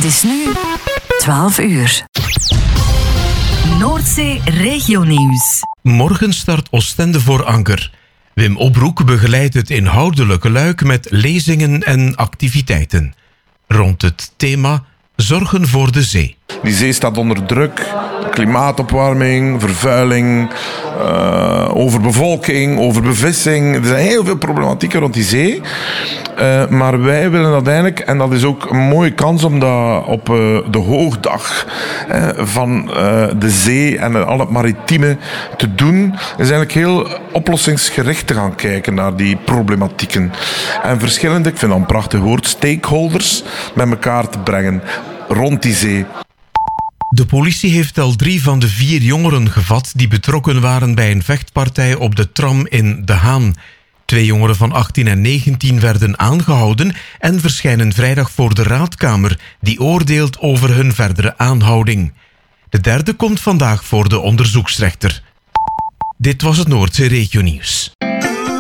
Het is nu 12 uur. Noordzee Regionieuws. Morgen start Oostende voor anker. Wim Opbroek begeleidt het inhoudelijke luik met lezingen en activiteiten. Rond het thema Zorgen voor de zee. Die zee staat onder druk. Klimaatopwarming, vervuiling, overbevolking, overbevissing. Er zijn heel veel problematieken rond die zee. Maar wij willen uiteindelijk, en dat is ook een mooie kans om dat op de hoogdag van de zee en al het maritieme te doen, is eigenlijk heel oplossingsgericht te gaan kijken naar die problematieken. En verschillende, ik vind dat een prachtig woord, stakeholders met elkaar te brengen rond die zee. De politie heeft al 3 van de 4 jongeren gevat die betrokken waren bij een vechtpartij op de tram in De Haan. 2 jongeren van 18 en 19 werden aangehouden en verschijnen vrijdag voor de raadkamer, die oordeelt over hun verdere aanhouding. De derde komt vandaag voor de onderzoeksrechter. Dit was het Noordzee Regionieuws.